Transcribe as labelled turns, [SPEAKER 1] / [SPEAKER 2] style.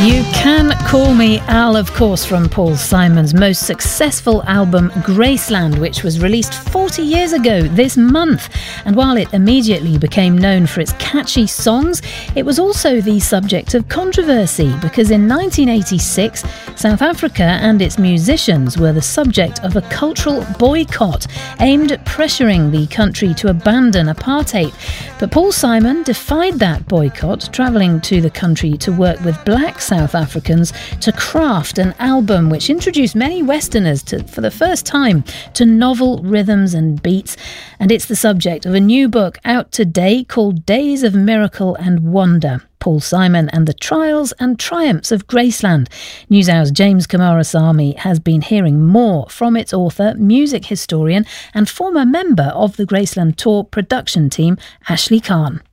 [SPEAKER 1] You Can Call Me Al, of course, from Paul Simon's most successful album Graceland, which was released 40 years ago this month. And while it immediately became known for its catchy songs, it was also the subject of controversy because in 1986, South Africa and its musicians were the subject of a cultural boycott aimed at pressuring the country to abandon apartheid. But Paul Simon defied that boycott, travelling to the country to work with black South Africans to craft an album which introduced many Westerners for the first time to novel rhythms and beats. And it's the subject of a new book out today called Days of Miracle and Wonder: Paul Simon and the Trials and Triumphs of Graceland. NewsHour's James Kumarasamy has been hearing more from its author, music historian and former member of the Graceland Tour production team, Ashley Kahn.